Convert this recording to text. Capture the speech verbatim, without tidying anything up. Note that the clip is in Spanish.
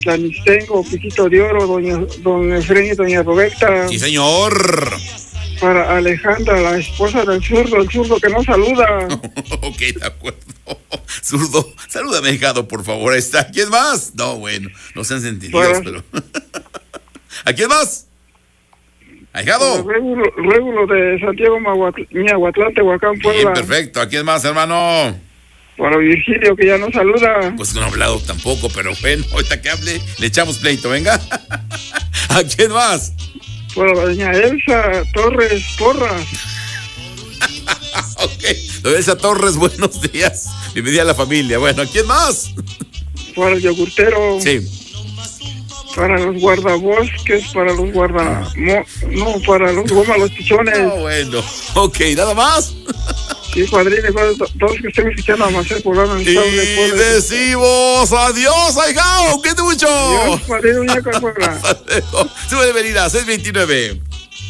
Tlanistengo, Piquito de Oro, doña, don Efraín y doña Roberta. Sí, señor. Para Alejandra, la esposa del zurdo, el zurdo que no saluda. Ok, de acuerdo. Zurdo, salúdame, hijado, por favor. Ahí está. ¿Quién más? No, bueno, no sean sentidos, para... pero... ¿A quién más? ¿Ahijado? Régulo, Régulo de Santiago Miahuatlán, Tehuacán, Puebla. Bien, perfecto. ¿A quién más, hermano? Para Virgilio, que ya no saluda. Pues no ha hablado tampoco, pero bueno, ahorita que hable, le echamos pleito, venga. ¿A quién más? Para doña Elsa Torres Porras. Ok, doña Elsa Torres, buenos días. Bienvenida a la familia. Bueno, ¿a quién más? Para el yogurtero. Sí. Para los guardabosques, para los guarda... Mo... No, para los goma, los pichones. No, bueno. Ok, ¿nada más? Sí, padrino, todos que estén escuchando a Marcelo Poblano. Y decimos adiós, ahijado, que mucho. Adiós, padrino, ya Puebla. Su bienvenida, seis veintinueve.